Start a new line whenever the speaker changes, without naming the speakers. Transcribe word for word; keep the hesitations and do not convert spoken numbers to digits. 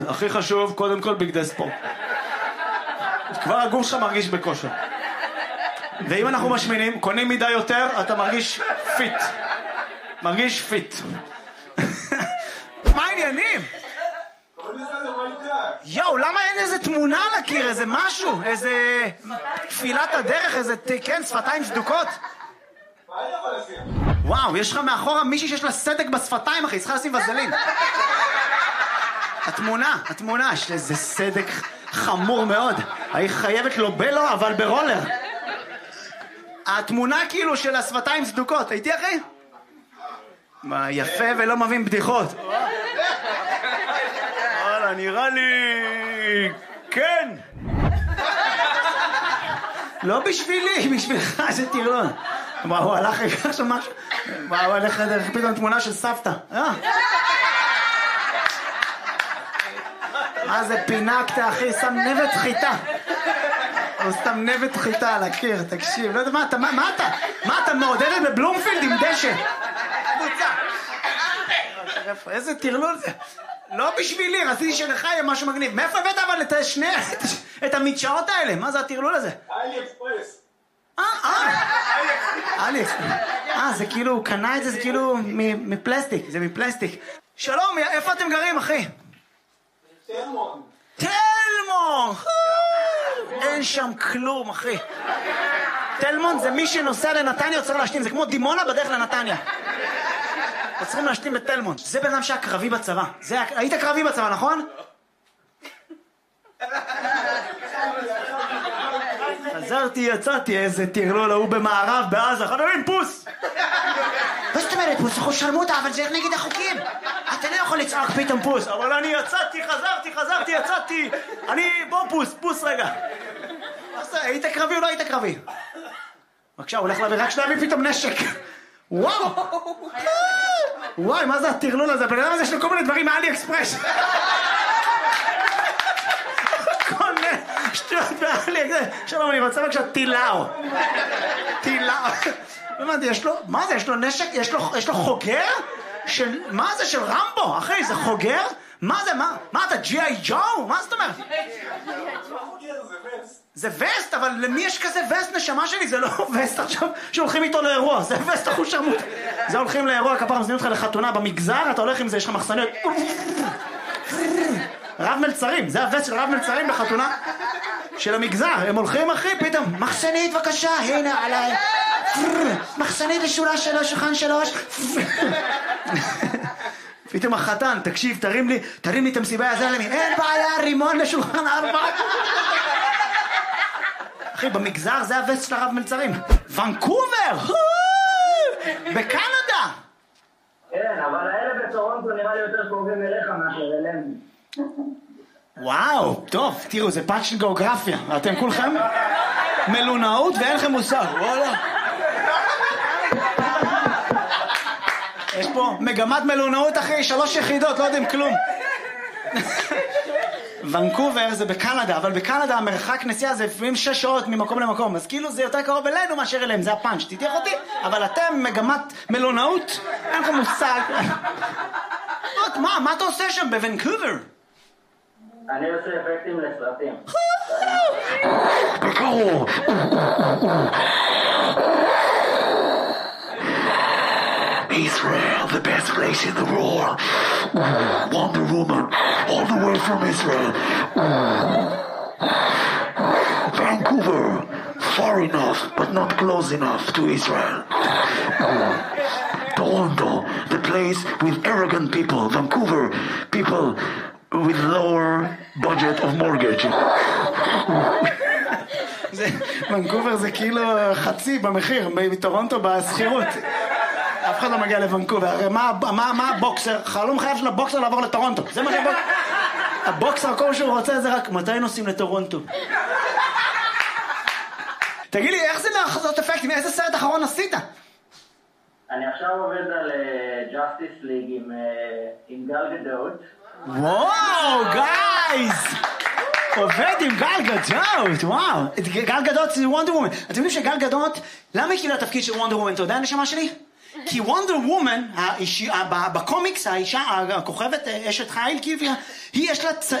הכי חשוב, קודם כל בגדי ספורט. כבר הגוף שלך מרגיש בכושר. ואם אנחנו משמינים, קונים מידה יותר, אתה מרגיש פיט. מרגיש פיט. מה העניינים? יואו, למה אין איזה תמונה על הקיר, איזה משהו? איזה תפילת הדרך, איזה, כן, שפתיים סדוקות? וואו, יש לך מאחורה מישהי שיש לה סדק בשפתיים, אחי, צריכה לשים וזלין. התמונה, התמונה, יש איזה סדק חמור מאוד. היא חייבת לו בלו, אבל ברולר. התמונה כאילו של השפתיים סדוקות, הייתי אחי? מה, יפה ולא מבין בדיחות. וואלה, נראה לי... כן. לא בשבילי, בשבילך, זה תירון. וואו, הוא הלך רגע שם משהו. וואו, הוא הלך דרך פתאום תמונה של סבתא. מה זה פינקת, אחי? שם נבט חיטה. הוא שם נבט חיטה על הקיר, תקשיב. לא יודע, מה אתה, מה אתה? מה אתה מעודדת בבלומפילד עם דשא? קבוצה. איזה תרלול זה. לא בשבילי, רציתי שלך יהיה משהו מגניב. מאיפה הבאת אבל את השני, את המדשאות האלה? מה זה התרלול הזה?
אלי אקספרס.
אה, אה. אלי אקספרס. אה, זה כאילו, הוא קנה את זה, זה כאילו מפלסטיק. זה מפלסטיק. שלום, איפה אתם גרים, אחי?
תלמון.
תלמון! אין שם כלום, אחי. תלמון זה מי שנוסע לנתניה יוצר להשתים, זה כמו דימונה בדרך לנתניה. יוצרים להשתים בתלמון. זה בן אדם שהיה קרבי בצבא. היית קרבי בצבא, נכון? חזרתי, יצאתי, איזה תרלול, הוא במערב, בעזה, חברים, פוס! מה זאת אומרת פוס? אנחנו שרמוטה, אבל זה נגד החוקים. אתה לא יכול לצעוק פתאום פוס. אבל אני יצאתי, חזרתי, חזרתי, יצאתי. אני, בוא פוס, פוס רגע. היית קרבי או לא היית קרבי? בבקשה, הוא הולך להביא, רק שתביא פתאום נשק. וואו! וואי, מה זה התרלול הזה? הבן אדם הזה יש לו כל מיני דברים מאלי אקספרס. כל מיני שטויות באלי אקספרס. שלום, אני רוצה בבקשה טילאו. טילאו. הבנתי, יש לו, מה זה? יש לו נשק? יש לו, יש לו חוגר? של, מה זה? של רמבו? אחי, זה חוגר? מה זה? מה? מה אתה, ג'י איי ג'ו? מה זאת אומרת? זה וסט, אבל למי יש כזה וסט נשמה שלי? זה לא וסט עכשיו שהולכים איתו לאירוע, זה וסט אחוז שרמוט. זה הולכים לאירוע, כפר מזמין אותך לחתונה במגזר, אתה הולך עם זה, יש לך מחסניות. רב מלצרים, זה הווסט של רב מלצרים בחתונה של המגזר. הם הולכים אחי, פתאום, מחסנית בבקשה, הנה עליי. מחסנית לשורה שלוש, שולחן שלוש. פתאום החתן, תקשיב, תרים לי, תרים לי את המסיבה הזה על ימין. אין בעיה, רימון לשולחן ארבע. אחי, במגזר זה הווסט של הרב מלצרים. ונקובר! בקנדה!
כן, אבל האלה בטורונטו נראה לי יותר קרובים אליך מאשר אלינו.
וואו, טוב, תראו, זה פאנץ' של גיאוגרפיה. אתם כולכם מלונאות ואין לכם מושג. וואלה. יש פה מגמת מלונאות אחרי שלוש יחידות, לא יודעים כלום. ונקובר זה בקנדה, אבל בקנדה המרחק נסיעה זה לפעמים שש שעות ממקום למקום, אז כאילו זה יותר קרוב אלינו מאשר אליהם, זה הפאנץ', תתייח אותי, אבל אתם מגמת מלונאות, אין לכם מושג. מה, מה אתה עושה שם בוונקובר?
אני עושה אפקטים לסרטים.
בקרוב.
Israel, the best place in the world. Wonder Woman, all the way from Israel. Vancouver, far enough, but not close enough to Israel. Toronto, the place with arrogant people. Vancouver, people with lower budget of mortgage.
ונקובר זה כאילו חצי במחיר, מטורונטו בסחירות. אף אחד לא מגיע לוונקובר. הרי מה, מה, מה הבוקסר? חלום חייב של הבוקסר לעבור לטורונטו. זה מה שבוק... הבוקסר, כל שהוא רוצה זה רק מתי נוסעים לטורונטו. תגיד לי, איך זה לעשות אפקטים? איזה סרט אחרון עשית?
אני עכשיו עובד על ג'אסטיס ליג עם גל גדות.
וואו, גייז! עובד עם גל גדות, וואו. גל גדות זה וונדר וומן. אתם יודעים שגל גדות, למה היא קיבלה תפקיד של וונדר וומן? אתה יודע הנשמה שלי? כי וונדר וומן, בקומיקס, האישה, הכוכבת אשת חיל, היא יש לה